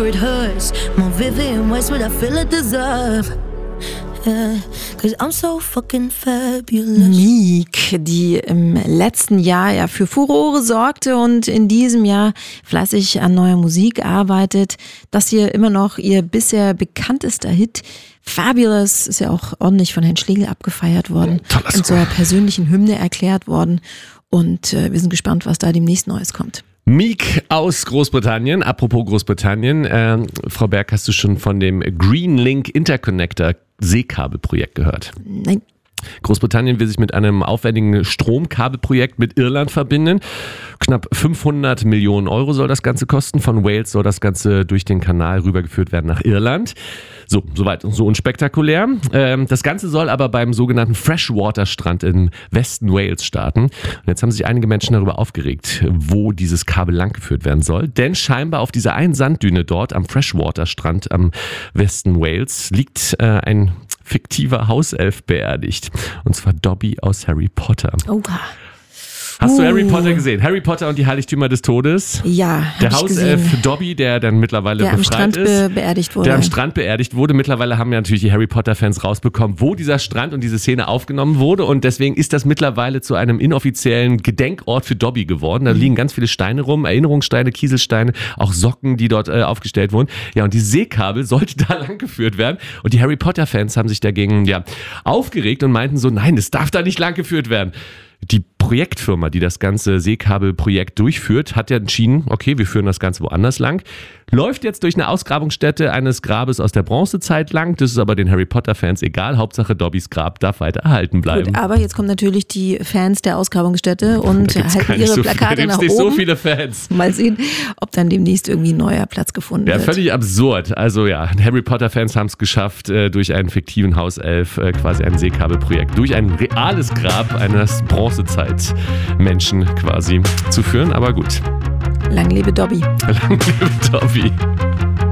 it hurts. More Vivian Westwood, I feel I deserve. Yeah, 'cause I'm so fucking fabulous. Meek, die im letzten Jahr ja für Furore sorgte und in diesem Jahr fleißig an neuer Musik arbeitet. Das hier immer noch ihr bisher bekanntester Hit. Fabulous ist ja auch ordentlich von Herrn Schlegel abgefeiert worden und zur persönlichen Hymne erklärt worden. Und wir sind gespannt, was da demnächst Neues kommt. Meek aus Großbritannien. Apropos Großbritannien, Frau Berg, hast du schon von dem Greenlink Interconnector Seekabelprojekt gehört? Nein. Großbritannien will sich mit einem aufwendigen Stromkabelprojekt mit Irland verbinden. Knapp 500 Millionen Euro soll das Ganze kosten. Von Wales soll das Ganze durch den Kanal rübergeführt werden nach Irland. So, soweit so unspektakulär. Das Ganze soll aber beim sogenannten Freshwater-Strand im Westen Wales starten. Und jetzt haben sich einige Menschen darüber aufgeregt, wo dieses Kabel langgeführt werden soll. Denn scheinbar auf dieser einen Sanddüne dort am Freshwater-Strand am Westen Wales liegt ein fiktiver Hauself beerdigt. Und zwar Dobby aus Harry Potter. Oha. Hast du Harry Potter gesehen? Harry Potter und die Heiligtümer des Todes? Ja, der Hauself Dobby, der dann mittlerweile der befreit am Strand beerdigt wurde. Der am Strand beerdigt wurde. Mittlerweile haben ja natürlich die Harry Potter-Fans rausbekommen, wo dieser Strand und diese Szene aufgenommen wurde. Und deswegen ist das mittlerweile zu einem inoffiziellen Gedenkort für Dobby geworden. Da liegen ganz viele Steine rum, Erinnerungssteine, Kieselsteine, auch Socken, die dort aufgestellt wurden. Ja, und die Seekabel sollte da langgeführt werden. Und die Harry Potter-Fans haben sich dagegen aufgeregt und meinten so, nein, das darf da nicht langgeführt werden. Die Projektfirma, die das ganze Seekabelprojekt durchführt, hat ja entschieden, okay, wir führen das Ganze woanders lang. Läuft jetzt durch eine Ausgrabungsstätte eines Grabes aus der Bronzezeit lang. Das ist aber den Harry Potter-Fans egal. Hauptsache Dobbys Grab darf weiter erhalten bleiben. Gut, aber jetzt kommen natürlich die Fans der Ausgrabungsstätte und halten ihre Plakate nach oben. Da gibt es nicht so viele Fans. Mal sehen, ob dann demnächst irgendwie ein neuer Platz gefunden wird. Ja, völlig absurd. Also ja, Harry Potter-Fans haben es geschafft, durch einen fiktiven Hauself quasi ein Seekabelprojekt durch ein reales Grab eines Bronzezeitmenschen quasi zu führen. Aber gut. Lang lebe Dobby. Lang lebe Dobby.